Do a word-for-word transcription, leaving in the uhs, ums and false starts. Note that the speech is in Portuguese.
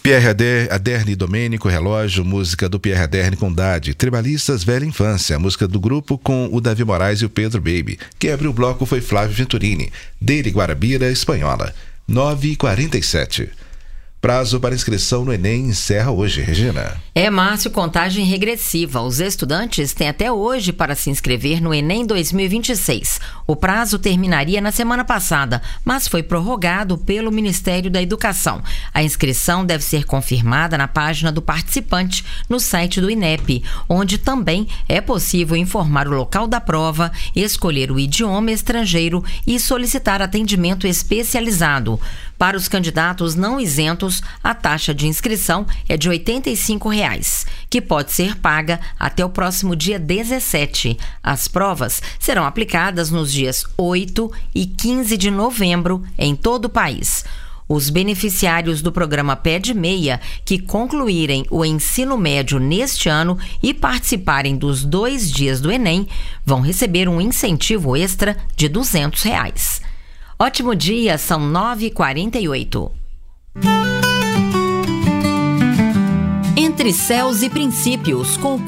Pierre Aderne, Domênico, Relógio, música do Pierre Aderne com Dade. Tribalistas, Velha Infância, música do grupo com o Davi Moraes e o Pedro Baby. Quem abriu o bloco foi Flávio Venturini, dele Guarabira, Espanhola. nove e quarenta e sete. Prazo para inscrição no Enem encerra hoje, Regina. É, Márcio, contagem regressiva. Os estudantes têm até hoje para se inscrever no Enem dois mil e vinte e seis. O prazo terminaria na semana passada, mas foi prorrogado pelo Ministério da Educação. A inscrição deve ser confirmada na página do participante no site do INEP, onde também é possível informar o local da prova, escolher o idioma estrangeiro e solicitar atendimento especializado. Para os candidatos não isentos, a taxa de inscrição é de oitenta e cinco reais, que pode ser paga até o próximo dia dezessete. As provas serão aplicadas nos dias oito e quinze de novembro em todo o país. Os beneficiários do programa Pé de Meia que concluírem o ensino médio neste ano e participarem dos dois dias do Enem vão receber um incentivo extra de duzentos reais. Ótimo dia, são nove e quarenta e oito. Entre Céus e Princípios, com